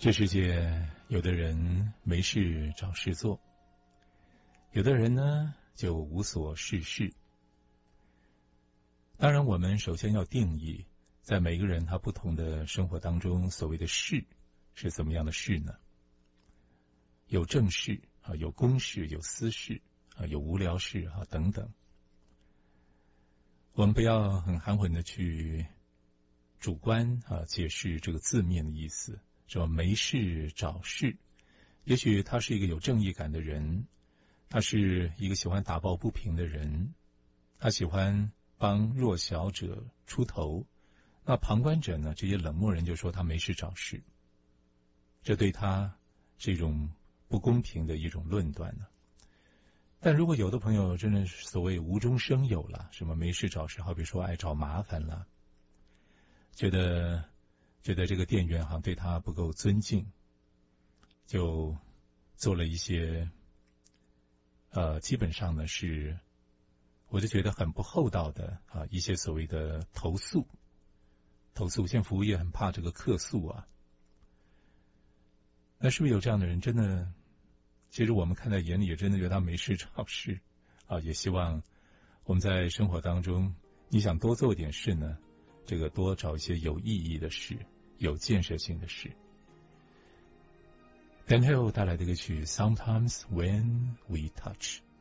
这世界有的人没事找事做，有的人呢就无所事事。当然我们首先要定义在每个人他不同的生活当中所谓的事是怎么样的事呢？有正事啊，有公事，有私事啊，有无聊事啊等等。我们不要很含混的去主观解释这个字面的意思，说没事找事，也许他是一个有正义感的人，他是一个喜欢打抱不平的人，他喜欢帮弱小者出头，那旁观者呢，这些冷漠人就说他没事找事，这对他是一种不公平的一种论断呢。但如果有的朋友真的是所谓无中生有了，什么没事找事，好比说爱找麻烦了，觉得这个店员好像对他不够尊敬，就做了一些基本上呢是我就觉得很不厚道的一些所谓的投诉。现在服务业很怕这个客诉啊，那是不是有这样的人？真的，其实我们看在眼里，也真的觉得他没事找事啊。也希望我们在生活当中，你想多做一点事呢，这个多找一些有意义的事，有建设性的事。Dan Hill 带来的歌曲 Sometimes When We Touch。